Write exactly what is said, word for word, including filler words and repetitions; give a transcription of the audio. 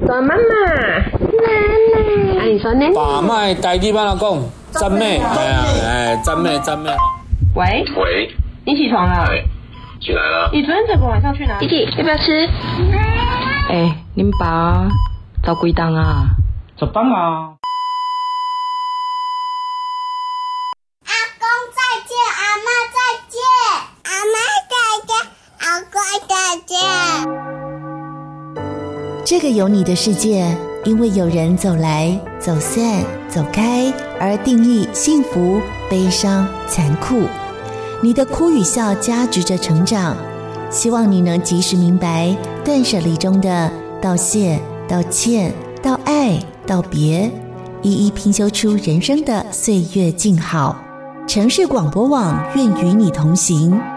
说妈妈，妈妈，哎，你说奶奶。 把麦台语帮他讲，赞美，哎呀，哎，赞美赞美。 喂喂， 你起床了？ 哎，起来了。 你昨天整个晚上去哪里？弟弟要不要吃？ 哎，恁爸走几档啊？ 十档啊。 阿公再见，阿嬷再见，阿嬷再见，阿公再见。 这个有你的世界，因为有人走来走散走开而定义幸福悲伤残酷。你的哭与笑加值着成长，希望你能及时明白断舍离中的道谢道歉道爱道别，一一拼修出人生的岁月静好。城市广播网愿与你同行。